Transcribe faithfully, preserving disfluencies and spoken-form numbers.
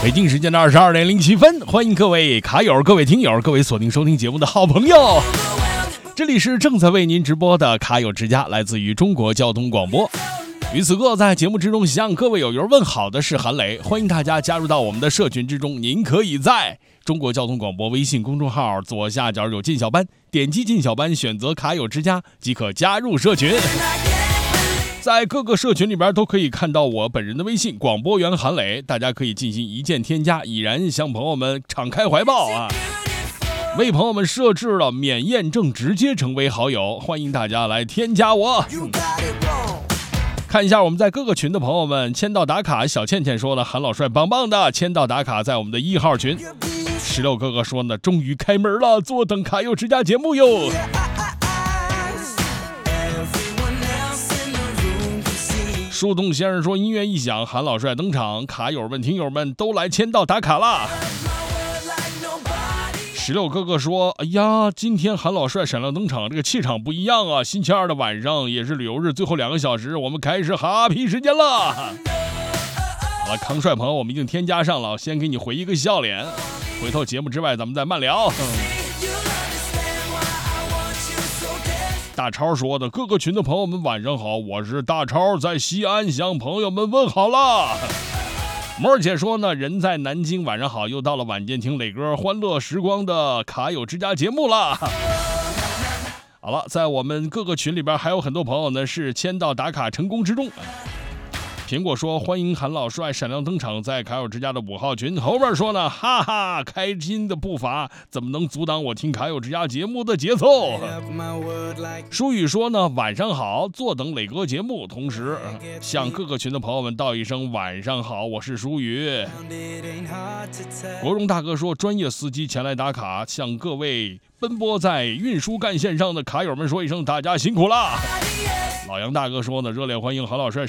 北京时间的二十二点零七分，欢迎各位卡友、各位听友、各位锁定收听节目的好朋友。这里是正在为您直播的卡友之家，来自于中国交通广播。与此刻在节目之中向各位友友问好的是韩磊，欢迎大家加入到我们的社群之中。您可以在中国交通广播微信公众号左下角有进小班，点击进小班，选择卡友之家即可加入社群。在各个社群里边都可以看到我本人的微信广播员韩磊，大家可以进行一键添加，已然向朋友们敞开怀抱啊！为朋友们设置了免验证，直接成为好友，欢迎大家来添加我。看一下我们在各个群的朋友们，签到打卡，小倩倩说了韩老帅棒棒的，签到打卡在我们的一号群。石榴哥哥说呢，终于开门了，坐等卡友之家节目哟。树洞先生说，音乐一响，韩老帅登场，卡友们听友们都来签到打卡啦。石榴哥哥说，哎呀，今天韩老帅闪亮登场，这个气场不一样啊！星期二的晚上也是旅游日最后两个小时，我们开始哈皮时间了。好了，康帅朋友我们已经添加上了，先给你回一个笑脸，回头节目之外咱们再慢聊。大超说的，各个群的朋友们晚上好，我是大超，在西安向朋友们问好了。摩尔姐说呢，人在南京，晚上好，又到了晚间听磊哥欢乐时光的卡友之家节目了。好了，在我们各个群里边还有很多朋友呢是签到打卡成功之中。苹果说，欢迎韩老帅闪亮登场，在卡友之家的五号群。后边说呢，哈哈，开心的步伐怎么能阻挡我听卡友之家节目的节奏？舒雨说呢，晚上好，坐等磊哥节目，同时向各个群的朋友们道一声晚上好，我是舒雨。国荣大哥说，专业司机前来打卡，向各位奔波在运输干线上的卡友们说一声大家辛苦了。老杨大哥说呢，热烈欢迎韩老帅